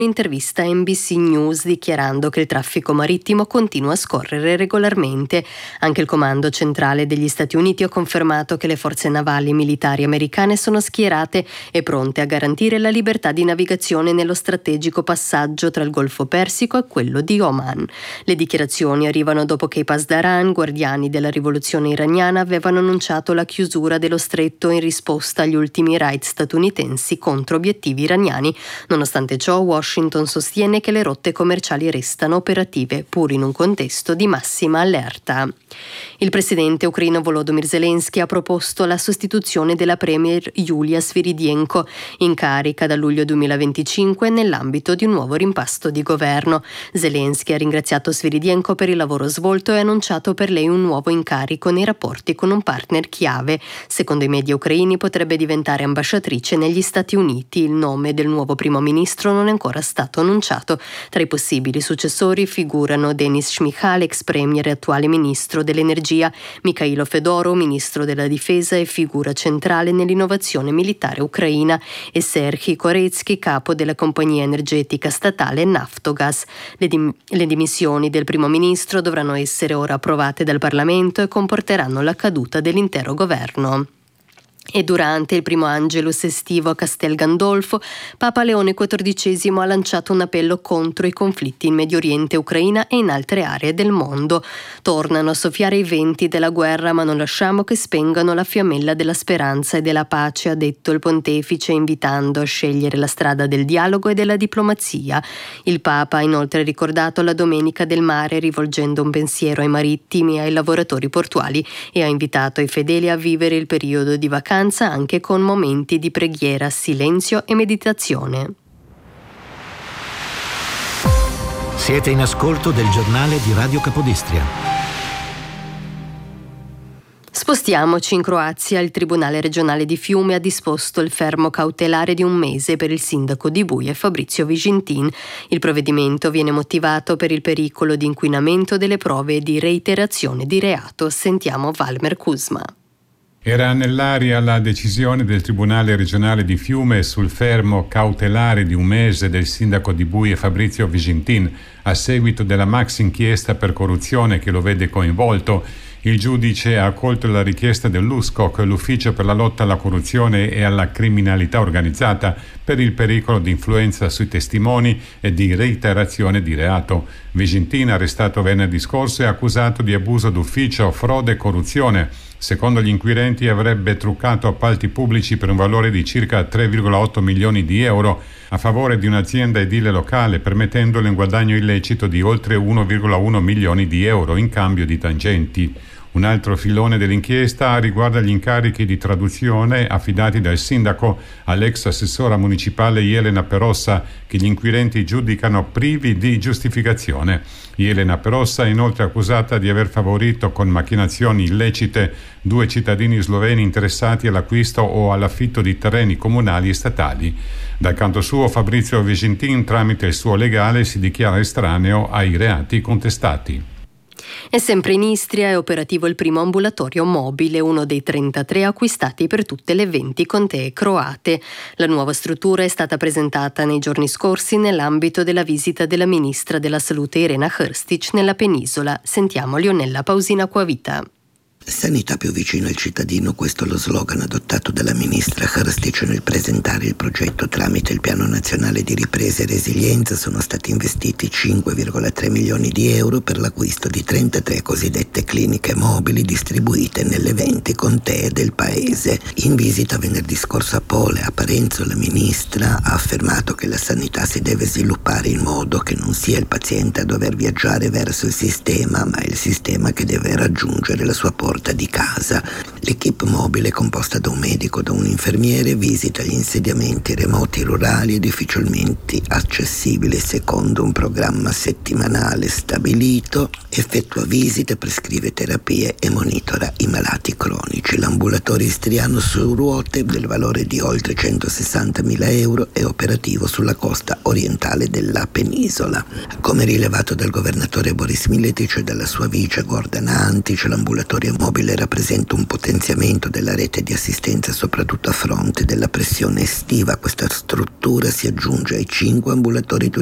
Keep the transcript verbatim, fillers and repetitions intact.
Intervista a N B C News dichiarando che il traffico marittimo continua a scorrere regolarmente. Anche il comando centrale degli Stati Uniti ha confermato che le forze navali e militari americane sono schierate e pronte a garantire la libertà di navigazione nello strategico passaggio tra il Golfo Persico e quello di Oman. Le dichiarazioni arrivano dopo che i Pasdaran, guardiani della rivoluzione iraniana, avevano annunciato la chiusura dello stretto in risposta agli ultimi raid statunitensi contro obiettivi iraniani. Nonostante ciò, Washington Washington sostiene che le rotte commerciali restano operative pur in un contesto di massima allerta. Il presidente ucraino Volodymyr Zelensky ha proposto la sostituzione della premier Yulia Sviridenko, in carica da luglio duemilaventicinque nell'ambito di un nuovo rimpasto di governo. Zelensky ha ringraziato Sviridenko per il lavoro svolto e ha annunciato per lei un nuovo incarico nei rapporti con un partner chiave. Secondo i media ucraini potrebbe diventare ambasciatrice negli Stati Uniti. Il nome del nuovo primo ministro non è ancora stato annunciato. Tra i possibili successori figurano Denis Shmyhal, ex premier e attuale ministro dell'energia, Mikhailo Fedorov, ministro della difesa e figura centrale nell'innovazione militare ucraina, e Serhiy Koretsky, capo della compagnia energetica statale Naftogaz. Le, dim- le dimissioni del primo ministro dovranno essere ora approvate dal Parlamento e comporteranno la caduta dell'intero governo. E durante il primo Angelus estivo a Castel Gandolfo, Papa Leone quattordicesimo ha lanciato un appello contro i conflitti in Medio Oriente, Ucraina e in altre aree del mondo. Tornano a soffiare i venti della guerra, ma non lasciamo che spengano la fiammella della speranza e della pace, ha detto il pontefice, invitando a scegliere la strada del dialogo e della diplomazia. Il Papa ha inoltre ricordato la Domenica del Mare, rivolgendo un pensiero ai marittimi e ai lavoratori portuali, e ha invitato i fedeli a vivere il periodo di vacanza anche con momenti di preghiera, silenzio e meditazione. Siete in ascolto del giornale di Radio Capodistria. Spostiamoci in Croazia. Il Tribunale regionale di Fiume ha disposto il fermo cautelare di un mese per il sindaco di Buje Fabrizio Vigintin. Il provvedimento viene motivato per il pericolo di inquinamento delle prove e di reiterazione di reato. Sentiamo Valmer Kuzma. Era nell'aria la decisione del Tribunale regionale di Fiume sul fermo cautelare di un mese del sindaco di Buje Fabrizio Vigintin a seguito della maxi inchiesta per corruzione che lo vede coinvolto. Il giudice ha accolto la richiesta dell'U S C O C, l'Ufficio per la lotta alla corruzione e alla criminalità organizzata, per il pericolo di influenza sui testimoni e di reiterazione di reato. Vigintin, arrestato venerdì scorso, è accusato di abuso d'ufficio, frode e corruzione. Secondo gli inquirenti avrebbe truccato appalti pubblici per un valore di circa tre virgola otto milioni di euro a favore di un'azienda edile locale, permettendole un guadagno illecito di oltre uno virgola uno milioni di euro in cambio di tangenti. Un altro filone dell'inchiesta riguarda gli incarichi di traduzione affidati dal sindaco all'ex assessora municipale Jelena Perossa, che gli inquirenti giudicano privi di giustificazione. Jelena Perossa è inoltre accusata di aver favorito con macchinazioni illecite due cittadini sloveni interessati all'acquisto o all'affitto di terreni comunali e statali. Dal canto suo, Fabrizio Vigintin, tramite il suo legale, si dichiara estraneo ai reati contestati. E sempre in Istria è operativo il primo ambulatorio mobile, uno dei trentatré acquistati per tutte le venti contee croate. La nuova struttura è stata presentata nei giorni scorsi nell'ambito della visita della ministra della Salute Irena Hrstić nella penisola. Sentiamo Lionella Pausina Acquavita. Sanità più vicino al cittadino, questo è lo slogan adottato dalla ministra Hrstić nel presentare il progetto. Tramite il Piano Nazionale di Ripresa e Resilienza sono stati investiti cinque virgola tre milioni di euro per l'acquisto di trentatré cosiddette cliniche mobili distribuite nelle venti contee del paese. In visita venerdì scorso a Pole, a Parenzo, la ministra ha affermato che la sanità si deve sviluppare in modo che non sia il paziente a dover viaggiare verso il sistema, ma il sistema che deve raggiungere la sua porta di casa. L'equipe mobile, composta da un medico, da un infermiere, visita gli insediamenti remoti rurali e difficilmente accessibili secondo un programma settimanale stabilito, effettua visite, prescrive terapie e monitora i malati cronici. L'ambulatorio istriano su ruote del valore di oltre centosessantamila euro è operativo sulla costa orientale della penisola. Come rilevato dal governatore Boris Miletić e dalla sua vice Gordana Antić, l'ambulatorio mobile rappresenta un potenziamento della rete di assistenza, soprattutto a fronte della pressione estiva. Questa struttura si aggiunge ai cinque ambulatori